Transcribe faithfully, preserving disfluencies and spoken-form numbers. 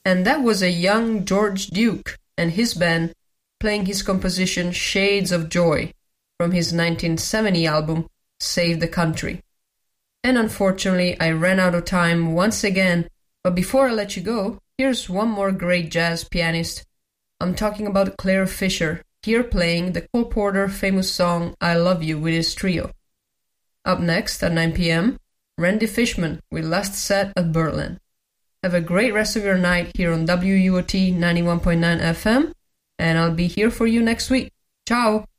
And that was a young George Duke and his band playing his composition Shades of Joy from his nineteen seventy album Save the Country. And unfortunately, I ran out of time once again, but before I let you go, here's one more great jazz pianist. I'm talking about Claire Fischer, here playing the Cole Porter famous song I Love You with his trio. Up next at nine p.m., Randy Fishman with Last Set at Berlin. Have a great rest of your night here on W U O T ninety-one point nine F M, and I'll be here for you next week. Ciao!